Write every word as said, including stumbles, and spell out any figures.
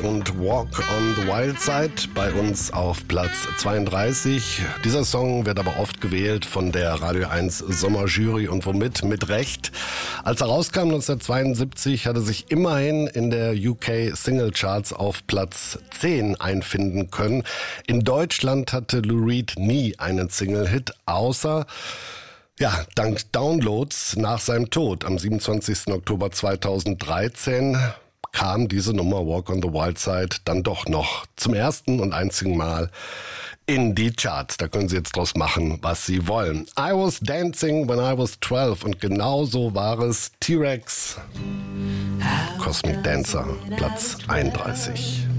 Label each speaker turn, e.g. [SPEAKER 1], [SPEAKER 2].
[SPEAKER 1] und Walk on the Wild Side bei uns auf Platz zweiunddreißig. Dieser Song wird aber oft gewählt von der Radio eins Sommerjury und womit? Mit Recht. Als er rauskam neunzehnhundertzweiundsiebzig, hat er sich immerhin in der U K Single Charts auf Platz zehn einfinden können. In Deutschland hatte Lou Reed nie einen Single-Hit, außer ja, dank Downloads nach seinem Tod am siebenundzwanzigsten Oktober zweitausenddreizehn kam diese Nummer Walk on the Wild Side dann doch noch zum ersten und einzigen Mal in die Charts. Da können Sie jetzt draus machen, was Sie wollen. I was dancing when I was twelve und genauso war es. T-Rex, Cosmic Dancer, Platz einunddreißig.